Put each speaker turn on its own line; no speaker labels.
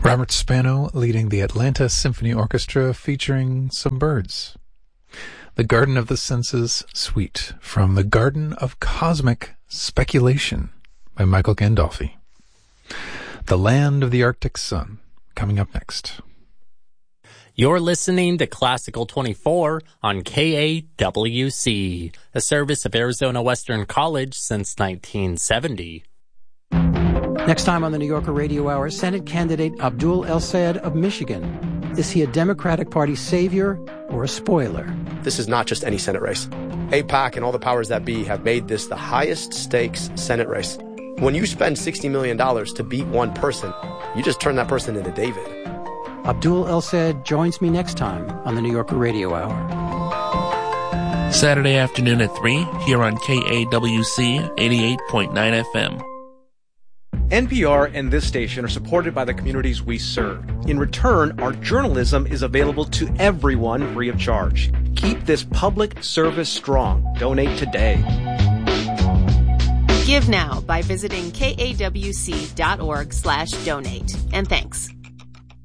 Robert Spano leading the Atlanta Symphony Orchestra featuring some birds. The Garden of the Senses Suite from The Garden of Cosmic Speculation by Michael Gandolfi. The Land of the Arctic Sun coming up next.
You're listening to Classical 24 on KAWC, a service of Arizona Western College since 1970.
Next time on the New Yorker Radio Hour, Senate candidate Abdul El-Sayed of Michigan. Is he a Democratic Party savior or a spoiler?
This is not just any Senate race. AIPAC and all the powers that be have made this the highest stakes Senate race. When you spend $60 million to beat one person, you just turn that person into David.
Abdul El-Sayed joins me next time on the New Yorker Radio Hour.
Saturday afternoon at 3 here on KAWC 88.9 FM.
NPR and this station are supported by the communities we serve. In return, our journalism is available to everyone free of charge. Keep this public service strong. Donate today.
Give now by visiting kawc.org/donate. And thanks.